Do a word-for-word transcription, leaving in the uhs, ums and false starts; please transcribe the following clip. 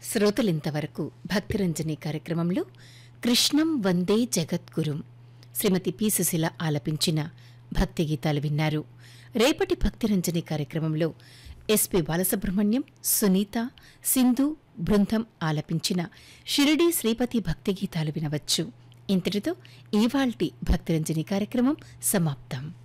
శ్రోతలింతవరకు భక్తిరంజని కార్యక్రమంలో కృష్ణం వందే జగద్గురుం శ్రీమతి పి సుశీల ఆలపించిన భక్తి గీతాలు విన్నారు. రేపటి భక్తిరంజని కార్యక్రమంలో ఎస్పి బాలసుబ్రహ్మణ్యం, సునీత, సింధు బృందం ఆలపించిన షిరిడీ శ్రీపతి భక్తి గీతాలు వినవచ్చు. ఇంతటితో ఇవాల్టి భక్తిరంజని కార్యక్రమం సమాప్తం.